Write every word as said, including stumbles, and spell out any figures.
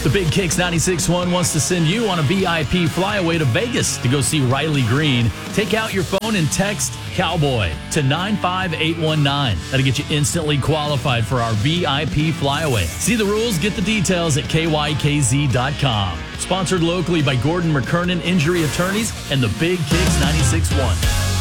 The Big Kicks ninety-six point one wants to send you on a V I P flyaway to Vegas to go see Riley Green. Take out your phone and text Cowboy to nine five eight one nine. That'll get you instantly qualified for our V I P flyaway. See the rules, get the details at K Y K Z dot com. Sponsored locally by Gordon McKernan Injury Attorneys and the Big Kicks ninety-six point one.